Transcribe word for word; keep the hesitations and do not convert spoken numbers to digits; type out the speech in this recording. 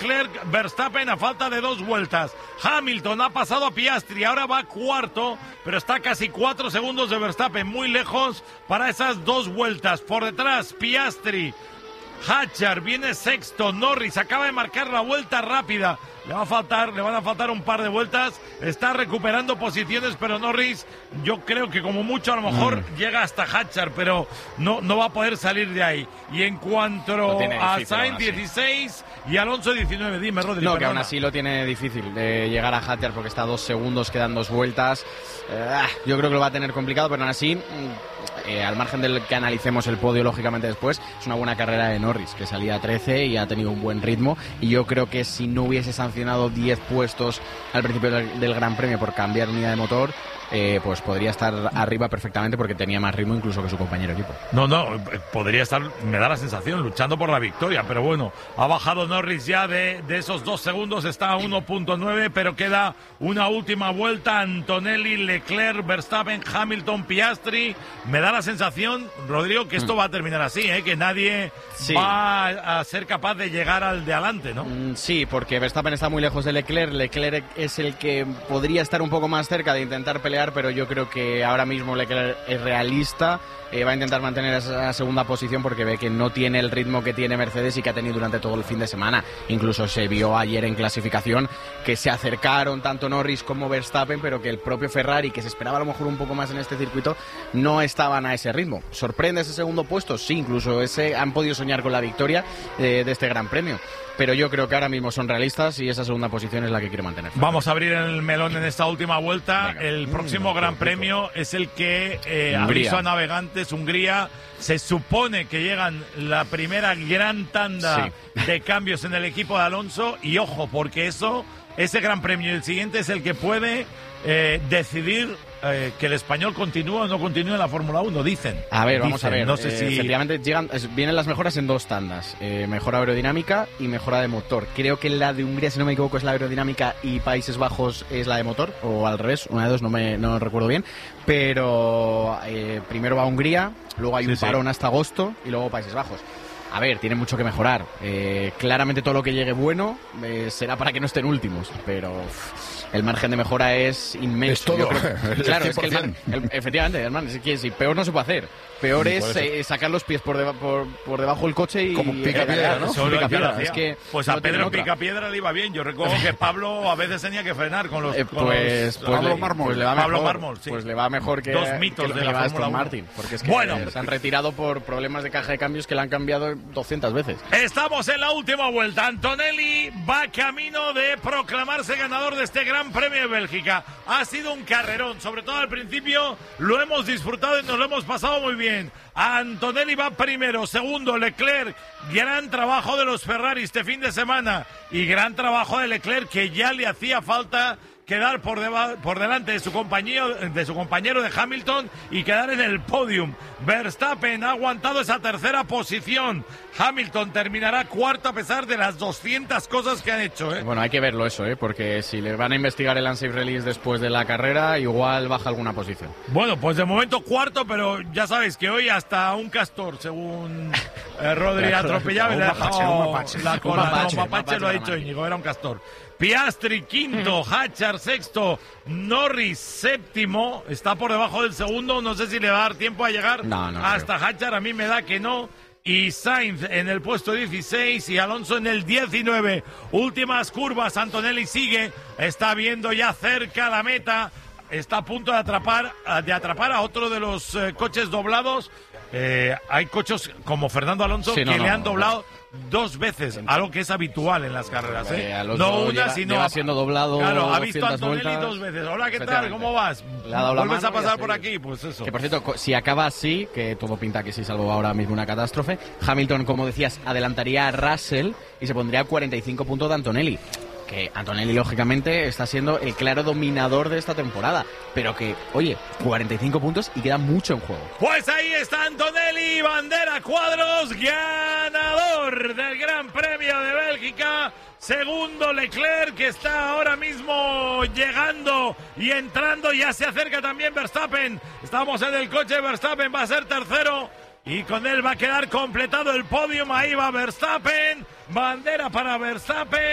Leclerc, Verstappen a falta de dos vueltas. Hamilton ha pasado a Piastri, ahora va cuarto, pero está casi cuatro segundos de Verstappen, muy lejos para esas dos vueltas. Por detrás, Piastri, Hadjar viene sexto, Norris acaba de marcar la vuelta rápida. Le va a faltar, le van a faltar un par de vueltas. Está recuperando posiciones, pero Norris, yo creo que como mucho a lo mejor mm. llega hasta Hadjar, pero no, no va a poder salir de ahí. Y en cuanto a Sainz dieciséis y Alonso diecinueve, dime, Rodri. No, que aún así lo tiene difícil de llegar a Hadjar porque está a dos segundos, quedan dos vueltas. Eh, yo creo que lo va a tener complicado, pero aún así, eh, al margen del que analicemos el podio lógicamente después, es una buena carrera de Norris, que salía a trece y ha tenido un buen ritmo. Y yo creo que si no hubiese sancionado diez puestos al principio del, del Gran Premio por cambiar unidad de motor, eh, pues podría estar arriba perfectamente porque tenía más ritmo incluso que su compañero equipo. No, no, podría estar, me da la sensación, luchando por la victoria, pero bueno, ha bajado Norris ya de, de esos dos segundos, está a uno punto nueve, pero queda una última vuelta. Antonelli, Leclerc, Verstappen, Hamilton, Piastri. Me da la sensación, Rodrigo, que esto mm. va a terminar así, ¿eh? Que nadie sí. va a ser capaz de llegar al de adelante, ¿no? Mm, sí, porque Verstappen está muy lejos de Leclerc, Leclerc es el que podría estar un poco más cerca de intentar pelear, pero yo creo que ahora mismo Leclerc es realista, eh, va a intentar mantener esa segunda posición porque ve que no tiene el ritmo que tiene Mercedes y que ha tenido durante todo el fin de semana. Incluso se vio ayer en clasificación que se acercaron tanto Norris como Verstappen, pero que el propio Ferrari, que se esperaba a lo mejor un poco más en este circuito, no estaban a ese ritmo. ¿Sorprende ese segundo puesto? Sí, incluso ese han podido soñar con la victoria eh, de este Gran Premio. Pero yo creo que ahora mismo son realistas y esa segunda posición es la que quiere mantener. Vamos a abrir el melón en esta última vuelta. Venga. El próximo mm, Gran Premio es el que eh, aviso a navegantes, Hungría. Se supone que llegan la primera gran tanda sí. de cambios en el equipo de Alonso. Y ojo, porque eso, ese Gran Premio y el siguiente es el que puede eh, decidir Eh, que el español continúa o no continúa en la Fórmula uno, dicen. A ver, vamos dicen, a ver. No sé eh, si... Efectivamente, llegan, vienen las mejoras en dos tandas. Eh, mejora aerodinámica y mejora de motor. Creo que la de Hungría, si no me equivoco, es la aerodinámica y Países Bajos es la de motor, o al revés, una de dos, no me no recuerdo bien. Pero eh, primero va Hungría, luego hay sí, un parón sí. hasta agosto y luego Países Bajos. A ver, tiene mucho que mejorar. Eh, claramente todo lo que llegue bueno eh, será para que no estén últimos, pero uff, el margen de mejora es inmenso. Es todo. Yo creo, claro, es que el, el, efectivamente, hermano, es que si peor no se puede hacer. Peor sí, es eh, sacar los pies por, deba, por, por debajo del coche y... Como picapiedra, ¿no? Solo pica piedra. Es que pues a Pedro Picapiedra le iba bien. Yo recuerdo que Pablo a veces tenía que frenar con los... Eh, con pues, los pues, Pablo le, Mármol. Pues le va Pablo mejor, Mármol, sí. Pues le va mejor que... Dos mitos que de la Fórmula uno. Martin, porque es que bueno, se han retirado por problemas de caja de cambios que le han cambiado doscientas veces. Estamos en la última vuelta. Antonelli va camino de proclamarse ganador de este Gran Premio de Bélgica. Ha sido un carrerón, sobre todo al principio lo hemos disfrutado y nos lo hemos pasado muy bien. Antonelli va primero, segundo Leclerc, gran trabajo de los Ferrari este fin de semana y gran trabajo de Leclerc, que ya le hacía falta quedar por, deba- por delante de su compañero de su compañero de Hamilton y quedar en el podium. Verstappen ha aguantado esa tercera posición. Hamilton terminará cuarto a pesar de las doscientas cosas que han hecho, ¿eh? Bueno, hay que verlo eso, ¿eh? Porque si le van a investigar el unsafe release después de la carrera, igual baja alguna posición. Bueno, pues de momento cuarto, pero ya sabéis que hoy hasta un castor, según eh, Rodri, atropellaba y le ha dejado la cola. No, un mapache lo ha dicho Íñigo, era un castor. Piastri quinto, Hadjar sexto, Norris séptimo, está por debajo del segundo, no sé si le va a dar tiempo a llegar no, no hasta creo. Hadjar, a mí me da que no. Y Sainz en el puesto dieciséis y Alonso en el diecinueve. Últimas curvas, Antonelli sigue, está viendo ya cerca la meta, está a punto de atrapar, de atrapar a otro de los eh, coches doblados. Eh, hay coches como Fernando Alonso sí, no, que no, le han doblado no. dos veces, algo que es habitual en las carreras, ¿eh? Eh, no una, lleva, sino lleva siendo doblado. Claro, ha visto a Antonelli vueltas. dos veces. Hola, ¿qué tal? ¿Cómo vas? ¿Vuelves a pasar por aquí? Pues eso. Que por cierto, si acaba así, que todo pinta que sí, salvo ahora mismo una catástrofe, Hamilton, como decías, adelantaría a Russell y se pondría a cuarenta y cinco puntos de Antonelli. Que Antonelli, lógicamente, está siendo el claro dominador de esta temporada. Pero que, oye, cuarenta y cinco puntos y queda mucho en juego. Pues ahí está Antonelli, bandera cuadros, ganador del Gran Premio de Bélgica. Segundo Leclerc, que está ahora mismo llegando y entrando. Ya se acerca también Verstappen. Estamos en el coche de Verstappen, va a ser tercero. Y con él va a quedar completado el podium. Ahí va Verstappen. Bandera para Verstappen.